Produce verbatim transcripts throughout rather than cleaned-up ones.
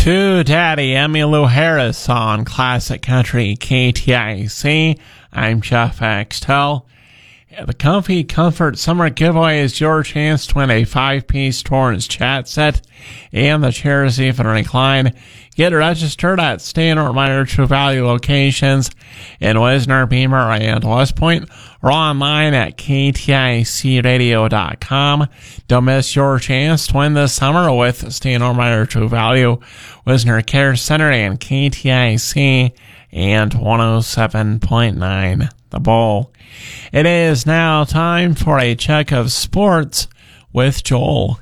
To Daddy Emmylou Harris on Classic Country K T I C. I'm Jeff Axtell. The Comfy Comfort Summer Giveaway is your chance to win a five-piece Torrance chat set and the chairs even recline. Get registered at Stan or Meyer True Value locations in Wisner, Beamer, and West Point, or online at K T I C radio dot com. Don't miss your chance to win this summer with Stan or Meyer True Value, Wisner Care Center, and K T I C and one oh seven point nine The Bull. It is now time for a check of sports with Joel.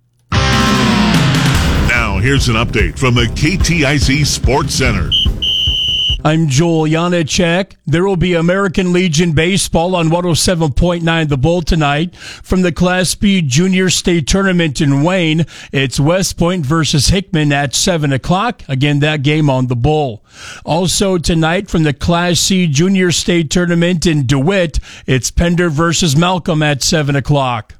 Now, here's an update from the K T I C Sports Center. I'm Joel Janacek. There will be American Legion Baseball on one oh seven point nine The Bull tonight. From the Class B Junior State Tournament in Wayne, it's West Point versus Hickman at seven o'clock. Again, that game on The Bull. Also tonight from the Class C Junior State Tournament in DeWitt, it's Pender versus Malcolm at seven o'clock.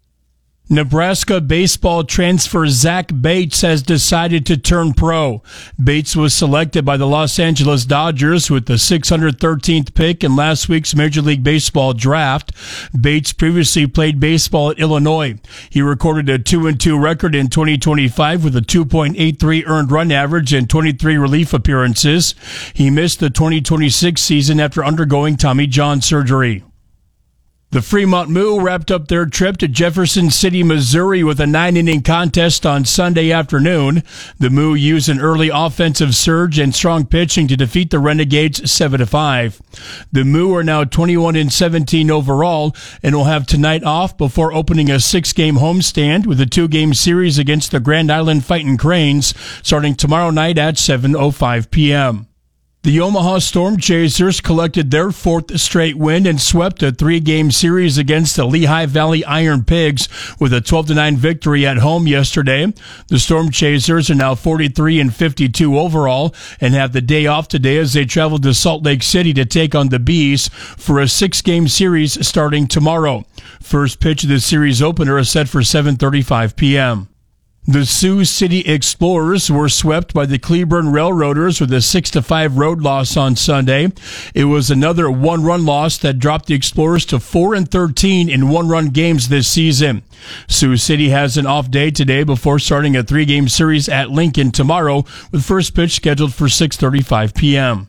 Nebraska baseball transfer Zach Bates has decided to turn pro. Bates was selected by the Los Angeles Dodgers with the six hundred thirteenth pick in last week's Major League Baseball draft. Bates previously played baseball at Illinois. He recorded a two and two record in twenty twenty-five with a two point eight three earned run average and twenty-three relief appearances. He missed the twenty twenty-six season after undergoing Tommy John surgery. The Fremont Moo wrapped up their trip to Jefferson City, Missouri with a nine-inning contest on Sunday afternoon. The Moo used an early offensive surge and strong pitching to defeat the Renegades seven to five. The Moo are now twenty-one and seventeen overall and will have tonight off before opening a six-game homestand with a two-game series against the Grand Island Fightin' Cranes starting tomorrow night at seven oh five p.m. The Omaha Storm Chasers collected their fourth straight win and swept a three-game series against the Lehigh Valley Iron Pigs with a twelve to nine victory at home yesterday. The Storm Chasers are now forty-three and fifty-two overall and have the day off today as they travel to Salt Lake City to take on the Bees for a six-game series starting tomorrow. First pitch of the series opener is set for seven thirty-five p.m. The Sioux City Explorers were swept by the Cleburne Railroaders with a six to five road loss on Sunday. It was another one-run loss that dropped the Explorers to four and thirteen in one-run games this season. Sioux City has an off day today before starting a three-game series at Lincoln tomorrow, with first pitch scheduled for six thirty-five p.m.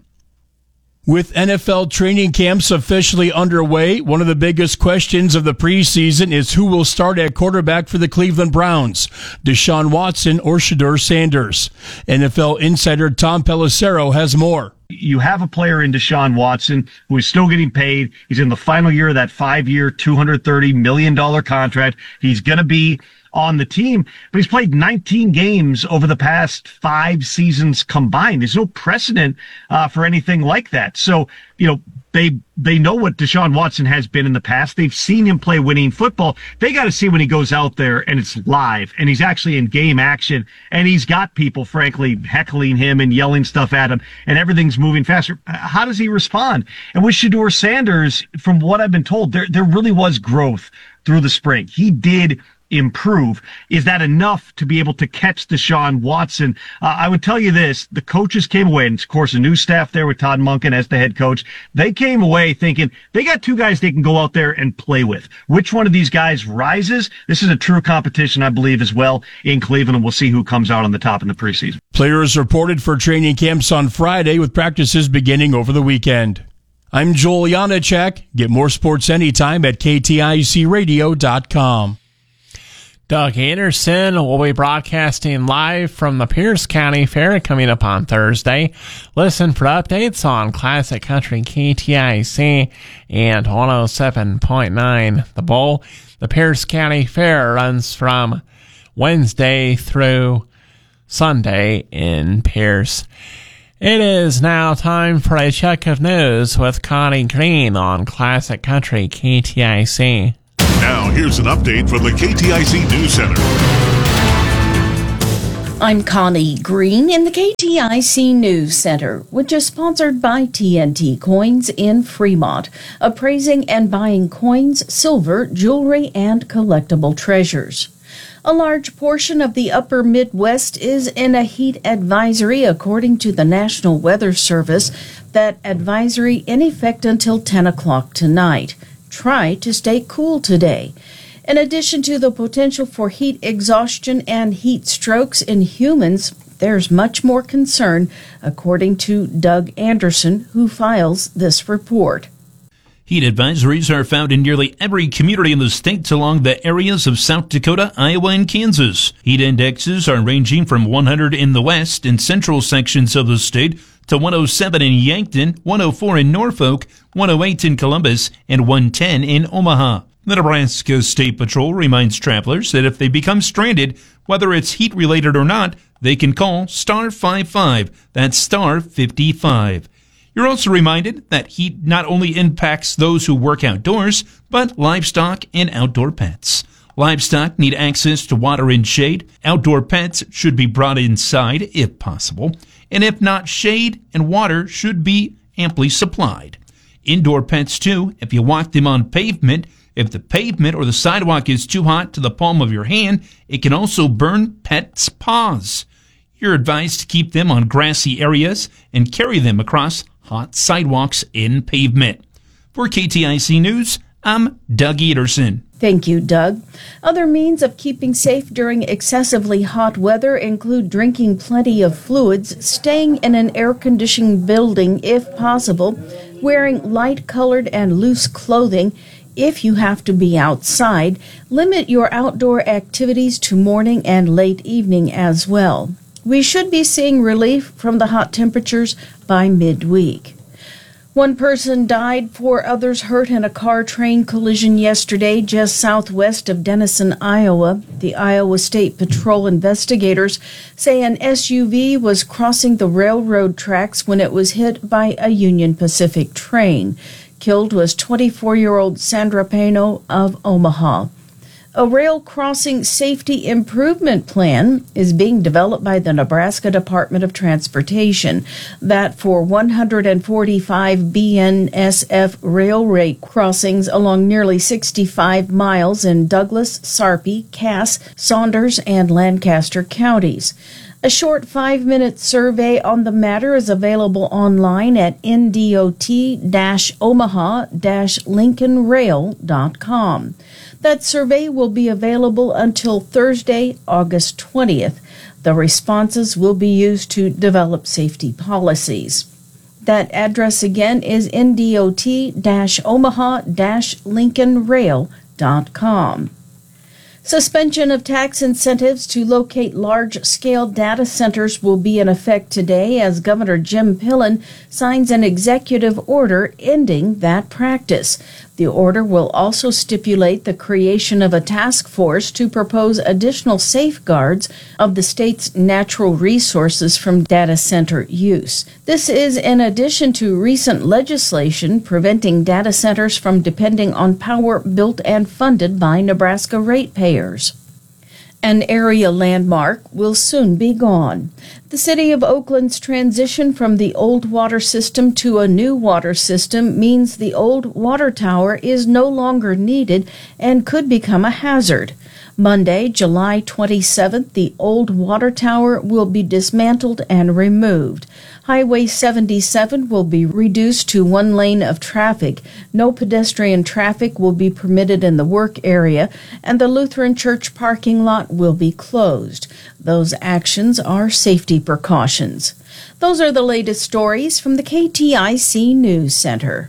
With N F L training camps officially underway, one of the biggest questions of the preseason is who will start at quarterback for the Cleveland Browns, Deshaun Watson or Shedeur Sanders. N F L insider Tom Pelissero has more. You have a player in Deshaun Watson who is still getting paid. He's in the final year of that five-year, two hundred thirty million dollars contract. He's going to be on the team, but he's played nineteen games over the past five seasons combined. There's no precedent uh, for anything like that. So, you know, they they know what Deshaun Watson has been in the past. They've seen him play winning football. They got to see when he goes out there and it's live and he's actually in game action and he's got people, frankly, heckling him and yelling stuff at him and everything's moving faster. How does he respond? And with Shedeur Sanders, from what I've been told, there there really was growth through the spring. He did improve. Is that enough to be able to catch Deshaun Watson? Uh, I would tell you this, the coaches came away, and of course a new staff there with Todd Monken as the head coach, they came away thinking they got two guys they can go out there and play with. Which one of these guys rises? This is a true competition, I believe, as well in Cleveland, and we'll see who comes out on the top in the preseason. Players reported for training camps on Friday with practices beginning over the weekend. I'm Joel Janacek. Get more sports anytime at K T I C radio dot com. Doug Anderson will be broadcasting live from the Pierce County Fair coming up on Thursday. Listen for updates on Classic Country K T I C and one oh seven point nine The Bull. The Pierce County Fair runs from Wednesday through Sunday in Pierce. It is now time for a check of news with Connie Green on Classic Country K T I C. Now, here's an update from the K T I C News Center. I'm Connie Green in the K T I C News Center, which is sponsored by T N T Coins in Fremont, appraising and buying coins, silver, jewelry, and collectible treasures. A large portion of the upper Midwest is in a heat advisory, according to the National Weather Service. That advisory in effect until ten o'clock tonight. Try to stay cool today. In addition to the potential for heat exhaustion and heat strokes in humans, there's much more concern, according to Doug Anderson, who files this report. Heat advisories are found in nearly every community in the state along the areas of South Dakota, Iowa, and Kansas. Heat indexes are ranging from one hundred in the west and central sections of the state to one oh seven in Yankton, one oh four in Norfolk, one oh eight in Columbus, and one ten in Omaha. The Nebraska State Patrol reminds travelers that if they become stranded, whether it's heat-related or not, they can call star five five. That's star fifty-five. You're also reminded that heat not only impacts those who work outdoors, but livestock and outdoor pets. Livestock need access to water and shade. Outdoor pets should be brought inside if possible. And if not, shade and water should be amply supplied. Indoor pets too, if you walk them on pavement. If the pavement or the sidewalk is too hot to the palm of your hand, it can also burn pets' paws. You're advised to keep them on grassy areas and carry them across hot sidewalks in pavement. For K T I C News, I'm Doug Ederson. Thank you, Doug. Other means of keeping safe during excessively hot weather include drinking plenty of fluids, staying in an air-conditioned building if possible, wearing light-colored and loose clothing. If you have to be outside, limit your outdoor activities to morning and late evening as well. We should be seeing relief from the hot temperatures by midweek. One person died, four others hurt in a car-train collision yesterday just southwest of Denison, Iowa. The Iowa State Patrol investigators say an S U V was crossing the railroad tracks when it was hit by a Union Pacific train. Killed was twenty-four-year-old Sandra Pano of Omaha. A rail crossing safety improvement plan is being developed by the Nebraska Department of Transportation. That for one hundred forty-five B N S F railway crossings along nearly sixty-five miles in Douglas, Sarpy, Cass, Saunders, and Lancaster counties. A short five-minute survey on the matter is available online at N D O T Omaha Lincoln Rail dot com. That survey will be available until Thursday, August twentieth. The responses will be used to develop safety policies. That address again is N D O T Omaha Lincoln Rail dot com. Suspension of tax incentives to locate large-scale data centers will be in effect today as Governor Jim Pillen signs an executive order ending that practice. The order will also stipulate the creation of a task force to propose additional safeguards of the state's natural resources from data center use. This is in addition to recent legislation preventing data centers from depending on power built and funded by Nebraska ratepayers. An area landmark will soon be gone. The City of Oakland's transition from the old water system to a new water system means the old water tower is no longer needed and could become a hazard. Monday, July twenty-seventh, the old water tower will be dismantled and removed. Highway seventy-seven will be reduced to one lane of traffic. No pedestrian traffic will be permitted in the work area, and the Lutheran Church parking lot will be closed. Those actions are safety precautions. Those are the latest stories from the K T I C News Center.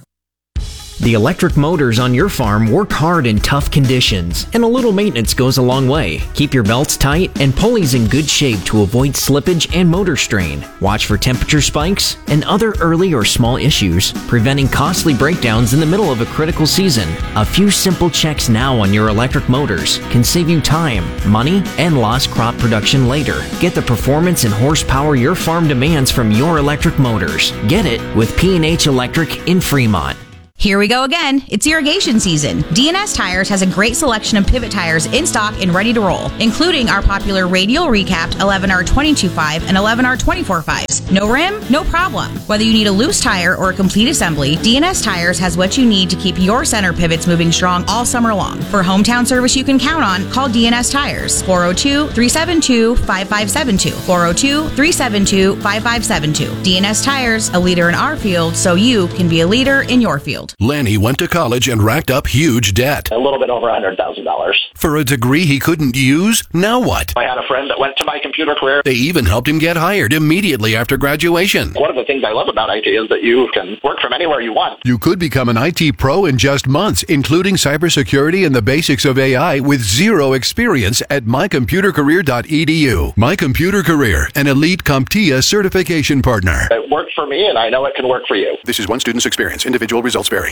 The electric motors on your farm work hard in tough conditions, and a little maintenance goes a long way. Keep your belts tight and pulleys in good shape to avoid slippage and motor strain. Watch for temperature spikes and other early or small issues, preventing costly breakdowns in the middle of a critical season. A few simple checks now on your electric motors can save you time, money, and lost crop production later. Get the performance and horsepower your farm demands from your electric motors. Get it with P and H Electric in Fremont. Here we go again. It's irrigation season. D N S Tires has a great selection of pivot tires in stock and ready to roll, including our popular radial recapped eleven R twenty-two point five and eleven R twenty-four point fives. No rim? No problem. Whether you need a loose tire or a complete assembly, D N S Tires has what you need to keep your center pivots moving strong all summer long. For hometown service you can count on, call D N S Tires, four oh two, three seven two, five five seven two, four oh two, three seven two, five five seven two. D N S Tires, a leader in our field, so you can be a leader in your field. Lanny went to college and racked up huge debt. A little bit over one hundred thousand dollars. For a degree he couldn't use? Now what? I had a friend that went to my computer career. They even helped him get hired immediately after graduation. One of the things I love about I T is that you can work from anywhere you want. You could become an I T pro in just months, including cybersecurity and the basics of A I with zero experience at my computer career dot e d u. My Computer Career, an elite CompTIA certification partner. It worked for me, and I know it can work for you. This is one student's experience. Individual results vary.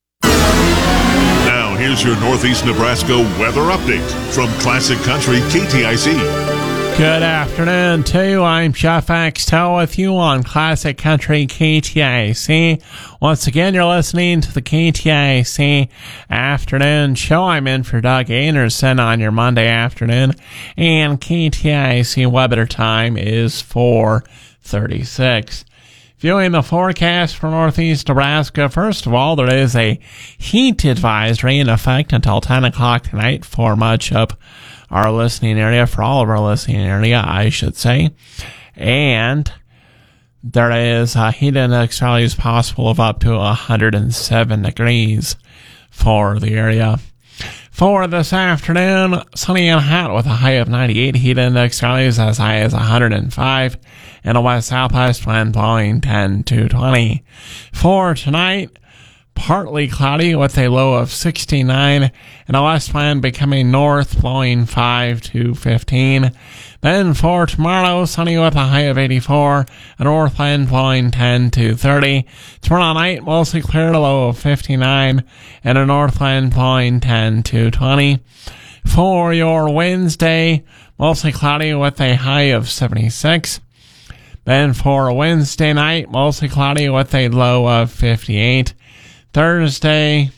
Now, here's your Northeast Nebraska weather update from Classic Country K T I C. Good afternoon, too. I'm Jeff Axtell with you on Classic Country K T I C. Once again, you're listening to the K T I C Afternoon Show. I'm in for Doug Anderson on your Monday afternoon, and K T I C weather time is four thirty-six. Viewing the forecast for Northeast Nebraska, first of all, there is a heat advisory in effect until ten o'clock tonight for much of our listening area, for all of our listening area, I should say. And there is a heat index values possible of up to one hundred seven degrees for the area. For this afternoon, sunny and hot with a high of ninety-eight, heat index values as high as one hundred five, and a west-southwest wind blowing ten to twenty. For tonight, partly cloudy with a low of sixty-nine, and a west wind becoming north, blowing five to fifteen. Then for tomorrow, sunny with a high of eighty-four, a north wind blowing ten to thirty. Tomorrow night, mostly clear, a low of fifty-nine, and a north wind blowing ten to twenty. For your Wednesday, mostly cloudy with a high of seventy-six. Then for Wednesday night, mostly cloudy with a low of fifty-eight. Thursday,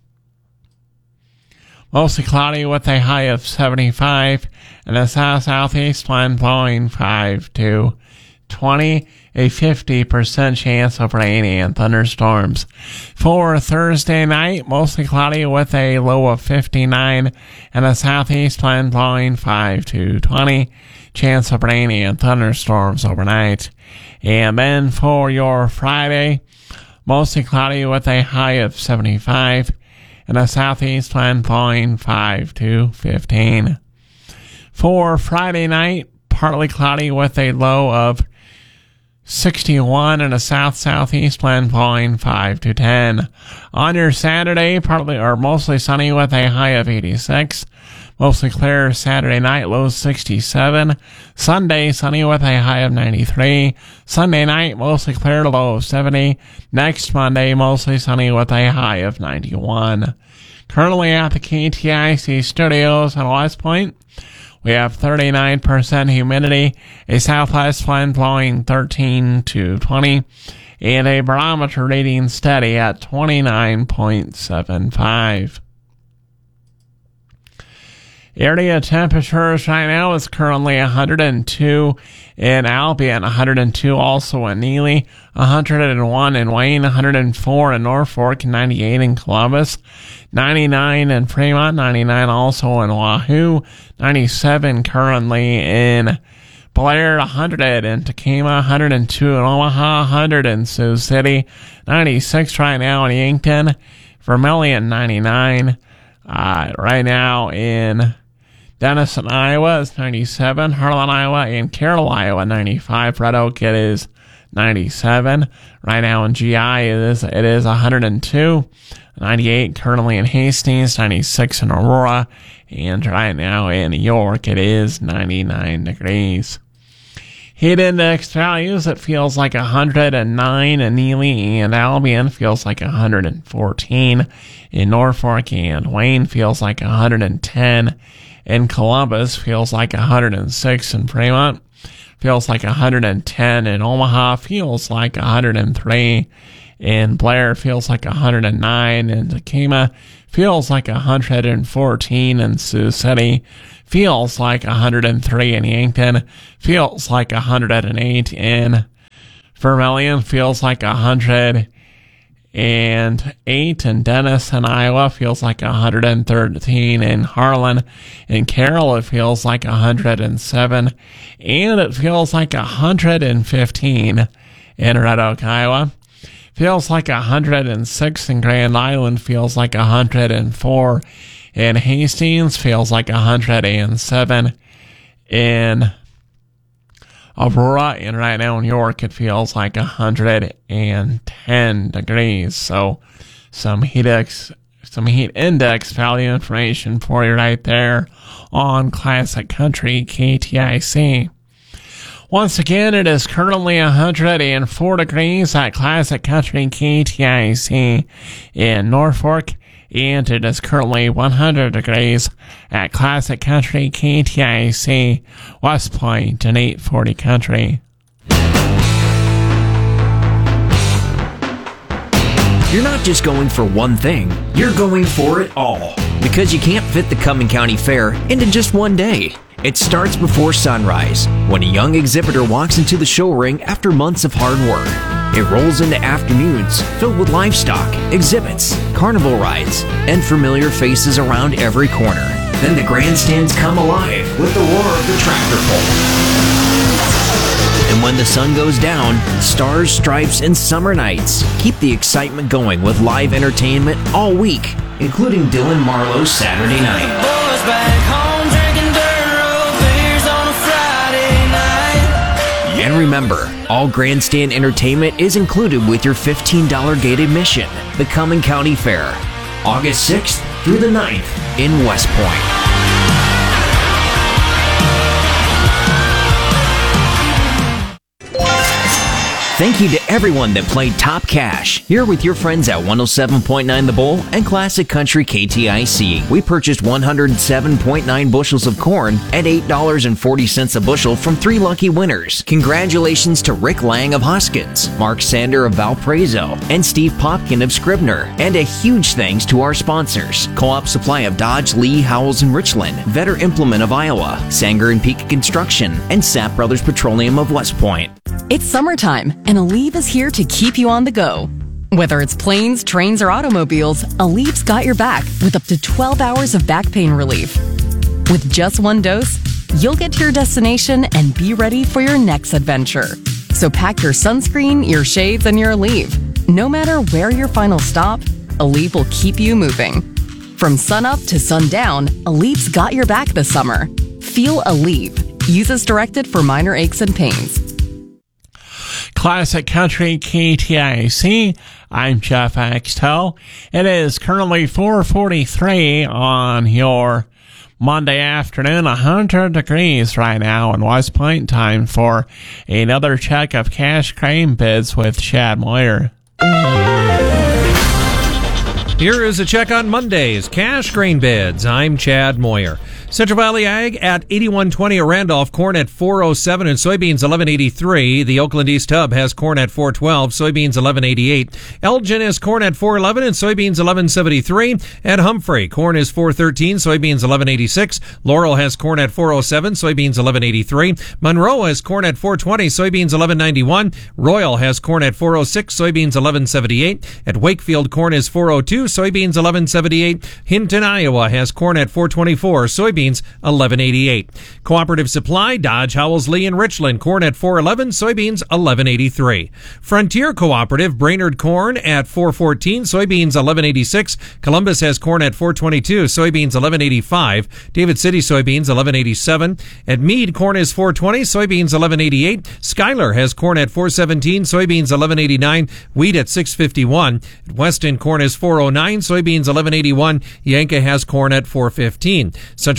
mostly cloudy with a high of seventy-five, and a south-southeast wind blowing five to twenty, a fifty percent chance of rain and thunderstorms. For Thursday night, mostly cloudy with a low of fifty-nine, and a southeast wind blowing five to twenty, chance of rain and thunderstorms overnight. And then for your Friday, mostly cloudy with a high of seventy-five, and a southeast wind blowing five to fifteen. For Friday night, partly cloudy with a low of sixty-one, and a south-southeast wind blowing five to ten. On your Saturday, partly or mostly sunny with a high of eighty-six. Mostly clear Saturday night, low sixty-seven. Sunday, sunny with a high of ninety-three. Sunday night, mostly clear, low of seventy. Next Monday, mostly sunny with a high of ninety-one. Currently at the K T I C studios in West Point, we have thirty-nine percent humidity, a southwest wind blowing thirteen to twenty, and a barometer reading steady at twenty-nine point seven five. Area temperatures right now is currently one hundred two in Albion, one hundred two also in Neely, one hundred one in Wayne, one hundred four in Norfolk, ninety-eight in Columbus, ninety-nine in Fremont, ninety-nine also in Wahoo, ninety-seven currently in Blair, one hundred in Tacoma, one hundred two in Omaha, one hundred in Sioux City, ninety-six right now in Yankton, Vermilion ninety-nine, uh, right now in Denison, Iowa is ninety-seven, Harlan, Iowa, and Carroll, Iowa ninety-five, Red Oak it is ninety-seven, right now in G I it is, it is one hundred two, ninety-eight currently in Hastings, ninety-six in Aurora, and right now in York it is ninety-nine degrees. Heat index values, it feels like one hundred nine in Neely and Albion, feels like one hundred fourteen in Norfolk, and Wayne feels like one hundred ten in Columbus, feels like one hundred six in Fremont, feels like one hundred ten in Omaha, feels like one hundred three In Blair, feels like one hundred nine. In Takema, feels like one hundred fourteen. In Sioux City, feels like one hundred three. In Yankton, feels like one hundred eight. In Vermilion, feels like one hundred eight. In Denison, Iowa, feels like one hundred thirteen. In Harlan, in Carroll, it feels like one hundred seven. And it feels like one hundred fifteen. In Red Oak, Iowa, feels like one hundred six. In Grand Island, feels like one hundred four. In Hastings, feels like one hundred seven. In Aurora, and right now in York, it feels like one hundred ten degrees. So some heat ex, some heat index value information for you right there on Classic Country K T I C. Once again, it is currently one hundred four degrees at Classic Country K T I C in Norfolk, and it is currently one hundred degrees at Classic Country K T I C West Point and eight forty Country. You're not just going for one thing, you're going for it all. Because you can't fit the Cumming County Fair into just one day. It starts before sunrise, when a young exhibitor walks into the show ring after months of hard work. It rolls into afternoons filled with livestock, exhibits, carnival rides, and familiar faces around every corner. Then the grandstands come alive with the roar of the tractor pull. And when the sun goes down, stars, stripes, and summer nights keep the excitement going with live entertainment all week, including Dylan Marlowe's Saturday night. Boys back home drinking dirt road beers on a Friday night. And remember, all grandstand entertainment is included with your fifteen dollars gate admission. The Cumming County Fair, August sixth through the ninth in West Point. Thank you to everyone that played Top Cash here with your friends at one oh seven point nine The Bull and Classic Country K T I C. We purchased one hundred seven point nine bushels of corn at eight dollars and forty cents a bushel from three lucky winners. Congratulations to Rick Lang of Hoskins, Mark Sander of Valparaiso, and Steve Popkin of Scribner. And a huge thanks to our sponsors: Co-op Supply of Dodge, Lee, Howells, and Richland, Vetter Implement of Iowa, Sanger and Peak Construction, and Sapp Brothers Petroleum of West Point. It's summertime, and Aleve is here to keep you on the go. Whether it's planes, trains, or automobiles, Aleve's got your back with up to twelve hours of back pain relief. With just one dose, you'll get to your destination and be ready for your next adventure. So pack your sunscreen, your shades, and your Aleve. No matter where your final stop, Aleve will keep you moving. From sunup to sundown, Aleve's got your back this summer. Feel Aleve. Use as directed for minor aches and pains. Classic Country K T I C. I'm Jeff Axtell. It is currently four forty-three on your Monday afternoon, one hundred degrees right now in West Point. Time for another check of cash crane bids with Chad Moyer. Here is a check on Monday's cash grain bids. I'm Chad Moyer. Central Valley Ag at eighty-one twenty a Randolph, corn at four oh seven, and soybeans eleven eighty-three. The Oakland East Hub has corn at four twelve, soybeans eleven eighty-eight. Elgin has corn at four eleven and soybeans eleven seventy-three. At Humphrey, corn is four thirteen, soybeans eleven eighty-six. Laurel has corn at four oh seven, soybeans eleven eighty-three. Monroe has corn at four twenty, soybeans eleven ninety-one. Royal has corn at four oh six, soybeans eleven seventy-eight. At Wakefield, corn is four oh two, soybeans eleven seventy-eight. Hinton, Iowa has corn at four twenty-four, soybeans eleven eighty-eight. Cooperative Supply, Dodge, Howells, Lee, and Richland, corn at four eleven, soybeans eleven eighty-three. Frontier Cooperative, Brainerd corn at four fourteen, soybeans eleven eighty-six. Columbus has corn at four twenty-two, soybeans eleven eighty-five. David City soybeans eleven eighty-seven. At Meade, corn is four twenty, soybeans eleven eighty-eight. Schuyler has corn at four seventeen, soybeans eleven eighty-nine. Wheat at six fifty-one. At Weston, corn is four oh nine, soybeans eleven eighty-one. Yanka has corn at four fifteen. Central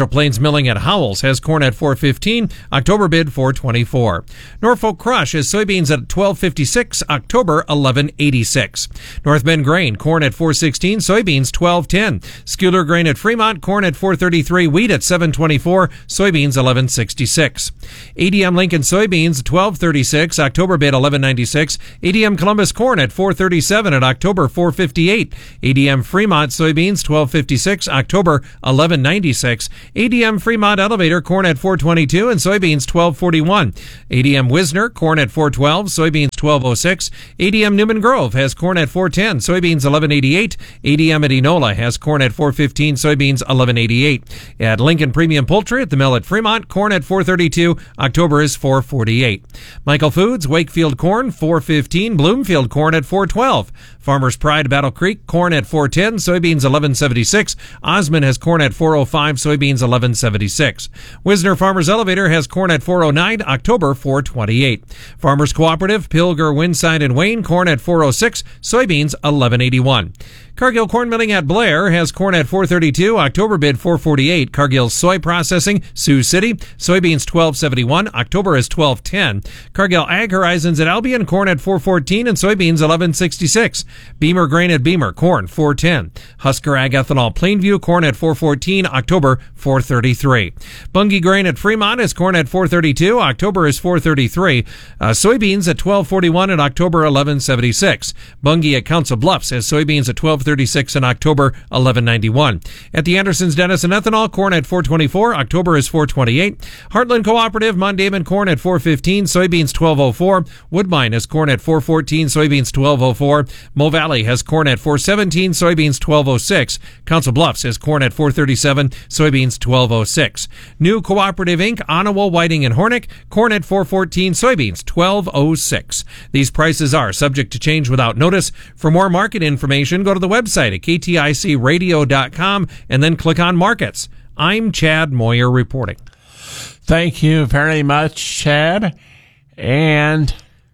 North Plains Milling at Howells has corn at four fifteen, October bid four twenty-four. Norfolk Crush has soybeans at twelve fifty-six, October eleven eighty-six. North Bend Grain, corn at four sixteen, soybeans twelve ten. Schuler Grain at Fremont, corn at four thirty-three, wheat at seven twenty-four, soybeans eleven sixty-six. A D M Lincoln soybeans twelve thirty-six, October bid eleven ninety-six. A D M Columbus corn at four thirty-seven at October four fifty-eight. A D M Fremont soybeans twelve fifty-six, October eleven ninety-six. A D M Fremont Elevator corn at four twenty-two and soybeans twelve forty-one. A D M Wisner corn at four twelve, soybeans twelve oh six. A D M Newman Grove has corn at four ten, soybeans eleven eighty-eight. A D M at Enola has corn at four fifteen, soybeans eleven eighty-eight. At Lincoln Premium Poultry at the mill at Fremont, corn at four thirty-two, October is four forty-eight. Michael Foods, Wakefield corn four fifteen, Bloomfield corn at four twelve. Farmers Pride Battle Creek corn at four ten, soybeans eleven seventy-six. Osmond has corn at four oh five, soybeans eleven seventy-six. Wisner Farmers Elevator has corn at four oh nine, October four twenty-eight. Farmers Cooperative, Pilger, Winside, and Wayne corn at four oh six, soybeans eleven eighty-one. Cargill Corn Milling at Blair has corn at four thirty-two, October bid four forty-eight. Cargill Soy Processing, Sioux City, soybeans twelve seventy-one, October is twelve ten. Cargill Ag Horizons at Albion, corn at four fourteen and soybeans eleven sixty-six. Beamer Grain at Beamer, corn four ten. Husker Ag Ethanol Plainview, corn at four fourteen, October four thirty-three. Bunge Grain at Fremont is corn at four thirty-two, October is four thirty-three. Uh, soybeans at twelve forty-one and October eleven seventy-six. Bunge at Council Bluffs has soybeans at twelve thirty-six in October eleven ninety-one. At the Andersons Denison Ethanol, corn at four twenty-four, October is four twenty-eight. Heartland Cooperative, Mondavin corn at four fifteen, soybeans twelve oh four. Woodbine has corn at four fourteen, soybeans twelve oh four. Mo Valley has corn at four seventeen, soybeans twelve oh six. Council Bluffs has corn at four thirty-seven, soybeans twelve oh six. New Cooperative Incorporated, Onawa, Whiting, and Hornick, corn at four fourteen, soybeans twelve oh six. These prices are subject to change without notice. For more market information, go to the website at k t i c radio dot com and then click on Markets. I'm Chad Moyer reporting. Thank you very much, Chad. And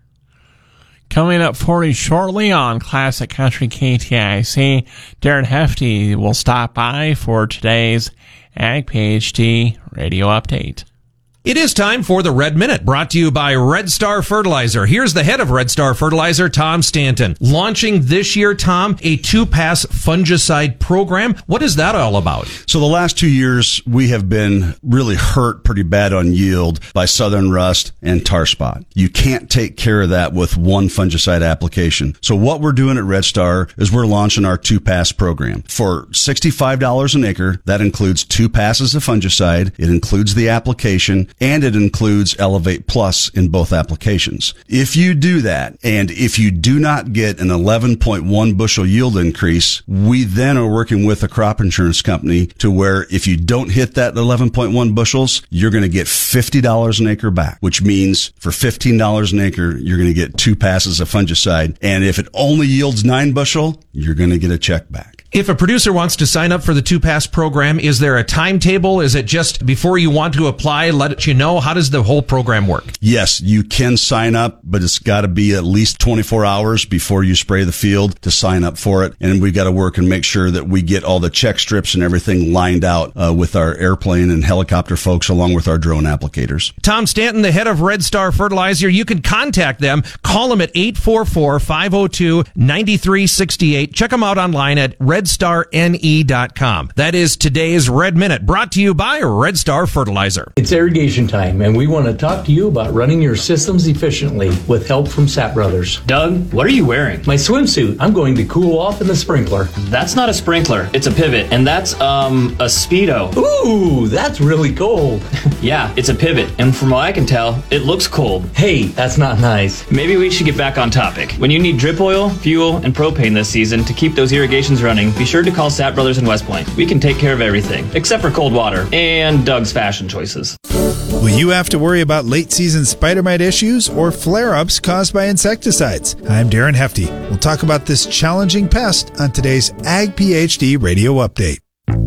coming up for you shortly on Classic Country K T I C, Darren Hefty will stop by for today's Ag PhD radio update. It is time for the Red Minute, brought to you by Red Star Fertilizer. Here's the head of Red Star Fertilizer, Tom Stanton. Launching this year, Tom, a two-pass fungicide program. What is that all about? So the last two years, we have been really hurt pretty bad on yield by southern rust and tar spot. You can't take care of that with one fungicide application. So what we're doing at Red Star is we're launching our two-pass program. For sixty-five dollars an acre, that includes two passes of fungicide. It includes the application, and it includes Elevate Plus in both applications. If you do that, and if you do not get an eleven point one bushel yield increase, we then are working with a crop insurance company to where if you don't hit that eleven point one bushels, you're going to get fifty dollars an acre back, which means for fifteen dollars an acre, you're going to get two passes of fungicide. And if it only yields nine bushel, you're going to get a check back. If a producer wants to sign up for the two-pass program, is there a timetable? Is it just before you want to apply, let you know? How does the whole program work? Yes, you can sign up, but it's got to be at least twenty-four hours before you spray the field to sign up for it. And we've got to work and make sure that we get all the check strips and everything lined out uh, with our airplane and helicopter folks along with our drone applicators. Tom Stanton, the head of Red Star Fertilizer, you can contact them. Call them at eight four four, five oh two, nine three six eight. Check them out online at red star n e dot com. That is today's Red Minute, brought to you by Red Star Fertilizer. It's irrigation time, and we want to talk to you about running your systems efficiently with help from Sapp Brothers. Doug, what are you wearing? My swimsuit. I'm going to cool off in the sprinkler. That's not a sprinkler. It's a pivot, and that's, um, a Speedo. Ooh, that's really cold. Yeah, it's a pivot, and from what I can tell, it looks cold. Hey, that's not nice. Maybe we should get back on topic. When you need drip oil, fuel, and propane this season to keep those irrigations running, be sure to call Sapp Brothers in West Point. We can take care of everything, except for cold water and Doug's fashion choices. Will you have to worry about late season spider mite issues or flare-ups caused by insecticides? I'm Darren Hefty. We'll talk about this challenging pest on today's Ag PhD Radio Update.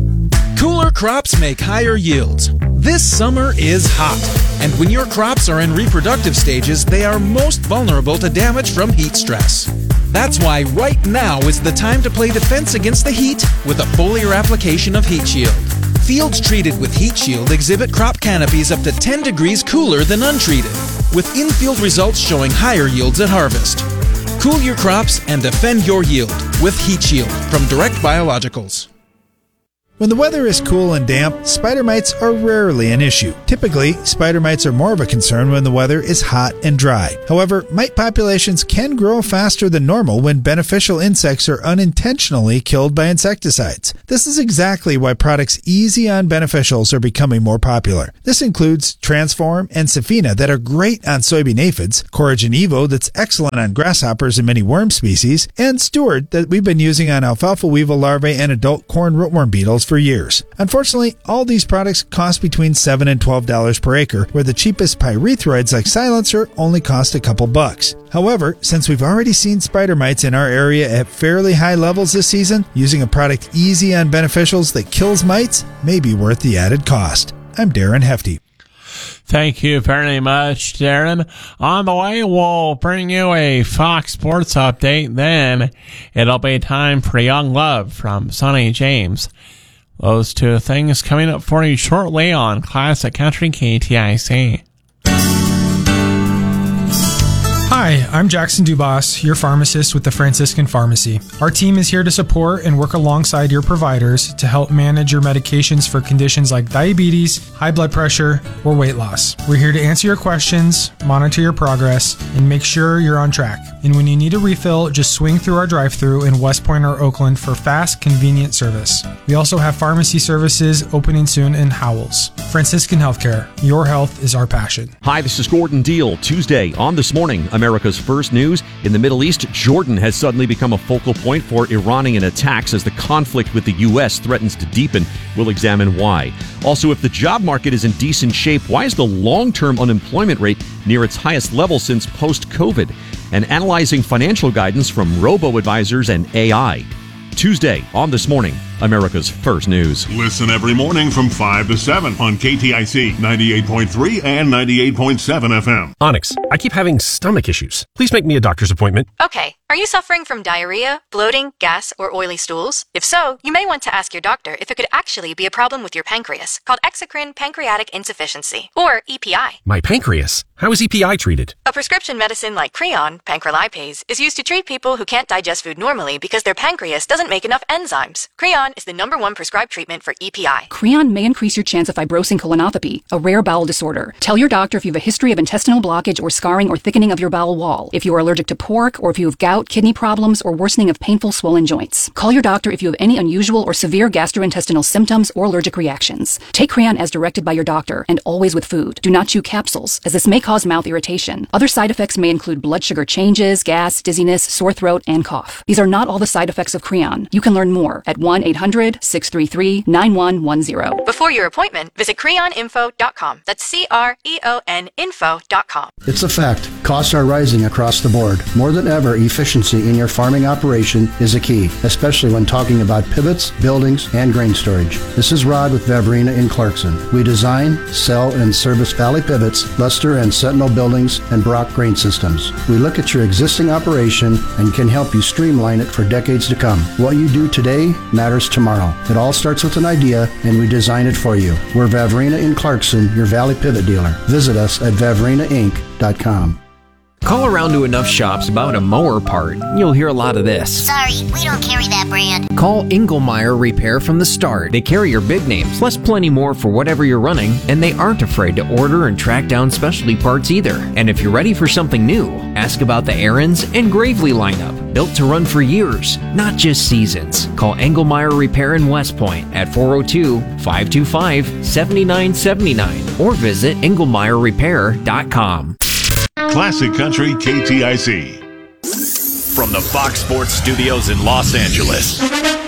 Cooler crops make higher yields. This summer is hot, and when your crops are in reproductive stages, they are most vulnerable to damage from heat stress. That's why right now is the time to play defense against the heat with a foliar application of Heat Shield. Fields treated with Heat Shield exhibit crop canopies up to ten degrees cooler than untreated, with in-field results showing higher yields at harvest. Cool your crops and defend your yield with Heat Shield from Direct Biologicals. When the weather is cool and damp, spider mites are rarely an issue. Typically, spider mites are more of a concern when the weather is hot and dry. However, mite populations can grow faster than normal when beneficial insects are unintentionally killed by insecticides. This is exactly why products easy on beneficials are becoming more popular. This includes Transform and Safina that are great on soybean aphids, Coragen Evo that's excellent on grasshoppers and many worm species, and Steward that we've been using on alfalfa weevil larvae and adult corn rootworm beetles for years. Unfortunately, all these products cost between seven dollars and twelve dollars per acre, where the cheapest pyrethroids like Silencer only cost a couple bucks. However, since we've already seen spider mites in our area at fairly high levels this season, using a product easy on beneficials that kills mites may be worth the added cost. I'm Darren Hefty. Thank you very much, Darren. On the way, we'll bring you a Fox Sports update. Then it'll be time for Young Love from Sonny James. Those two things coming up for you shortly on Classic Country K T I C. Hi, I'm Jackson Dubas, your pharmacist with the Franciscan Pharmacy. Our team is here to support and work alongside your providers to help manage your medications for conditions like diabetes, high blood pressure, or weight loss. We're here to answer your questions, monitor your progress, and make sure you're on track. And when you need a refill, just swing through our drive-thru in West Point or Oakland for fast, convenient service. We also have pharmacy services opening soon in Howells. Franciscan Healthcare, your health is our passion. Hi, this is Gordon Deal. Tuesday on This Morning, America's first news. In the Middle East, Jordan has suddenly become a focal point for Iranian attacks as the conflict with the U S threatens to deepen. We'll examine why. Also, if the job market is in decent shape, why is the long-term unemployment rate near its highest level since post-COVID? And analyzing financial guidance from robo-advisors and A I. Tuesday on This Morning, America's first news. Listen every morning from five to seven on K T I C ninety-eight point three and ninety-eight point seven F M. Onyx, I keep having stomach issues. Please make me a doctor's appointment. Okay. Are you suffering from diarrhea, bloating, gas, or oily stools? If so, you may want to ask your doctor if it could actually be a problem with your pancreas, called exocrine pancreatic insufficiency, or E P I. My pancreas? How is E P I treated? A prescription medicine like Creon, pancrelipase, is used to treat people who can't digest food normally because their pancreas doesn't make enough enzymes. Creon is the number one prescribed treatment for E P I. Creon may increase your chance of fibrosing colonopathy, a rare bowel disorder. Tell your doctor if you have a history of intestinal blockage or scarring or thickening of your bowel wall, if you are allergic to pork, or if you have gout, kidney problems, or worsening of painful swollen joints. Call your doctor if you have any unusual or severe gastrointestinal symptoms or allergic reactions. Take Creon as directed by your doctor, and always with food. Do not chew capsules, as this may cause mouth irritation. Other side effects may include blood sugar changes, gas, dizziness, sore throat, and cough. These are not all the side effects of Creon. You can learn more at one eight hundred six three three nine one one zero. Before your appointment, visit creon info dot com. That's C R E O N info dot com. It's a fact. Costs are rising across the board. More than ever, efficiency in your farming operation is a key, especially when talking about pivots, buildings, and grain storage. This is Rod with Vavrina in Clarkson. We design, sell, and service Valley Pivots, Luster and Sentinel buildings, and Brock grain systems. We look at your existing operation and can help you streamline it for decades to come. What you do today matters tomorrow. It all starts with an idea, and we design it for you. We're Vavrina in Clarkson, your Valley Pivot dealer. Visit us at vavrina inc dot com. Call around to enough shops about a mower part, you'll hear a lot of this. Sorry, we don't carry that brand. Call Engelmeyer Repair from the start. They carry your big names, plus plenty more for whatever you're running, and they aren't afraid to order and track down specialty parts either. And if you're ready for something new, ask about the Aaron's and Gravely lineup, built to run for years, not just seasons. Call Engelmeyer Repair in West Point at four oh two, five two five, seven nine seven nine or visit engelmeyer repair dot com. Classic Country K T I C. From the Fox Sports Studios in Los Angeles,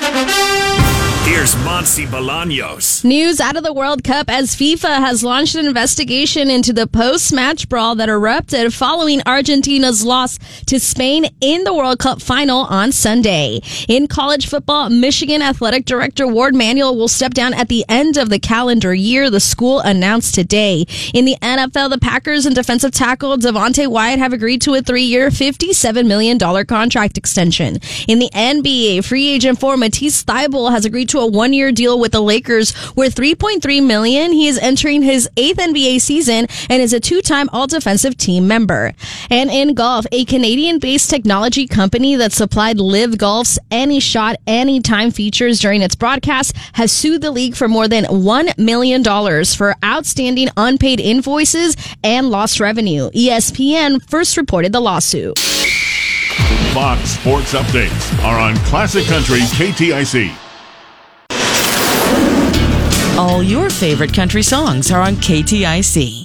here's Monse Bolaños. News out of the World Cup as FIFA has launched an investigation into the post-match brawl that erupted following Argentina's loss to Spain in the World Cup final on Sunday. In college football, Michigan Athletic Director Ward Manuel will step down at the end of the calendar year, the school announced today. In the N F L, the Packers and defensive tackle Devontae Wyatt have agreed to a three-year, fifty-seven million dollars contract extension. In the N B A, free agent for Matisse Thybulle has agreed to a one-year deal with the Lakers worth three point three million dollars. He is entering his eighth N B A season and is a two-time all-defensive team member. And in golf, a Canadian-based technology company that supplied Live Golf's Any Shot, Anytime features during its broadcast has sued the league for more than one million dollars for outstanding unpaid invoices and lost revenue. E S P N first reported the lawsuit. Fox Sports Updates are on Classic Country K T I C. All your favorite country songs are on K T I C.